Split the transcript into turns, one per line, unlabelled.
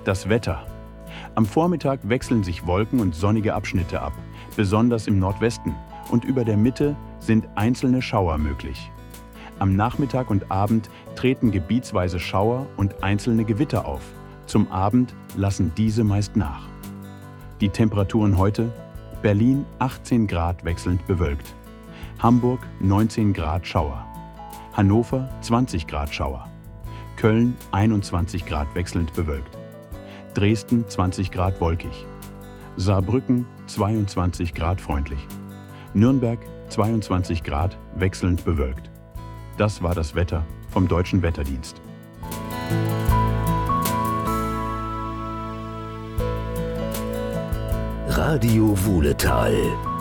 Das Wetter. Am Vormittag wechseln sich Wolken und sonnige Abschnitte ab, besonders im Nordwesten, und über der Mitte sind einzelne Schauer möglich. Am Nachmittag und Abend treten gebietsweise Schauer und einzelne Gewitter auf. Zum Abend lassen diese meist nach. Die Temperaturen heute: Berlin 18 Grad wechselnd bewölkt, Hamburg 19 Grad Schauer, Hannover 20 Grad Schauer, Köln 21 Grad wechselnd bewölkt, Dresden 20 Grad wolkig, Saarbrücken 22 Grad freundlich, Nürnberg 22 Grad wechselnd bewölkt. Das war das Wetter vom Deutschen Wetterdienst.
Radio Wuhletal.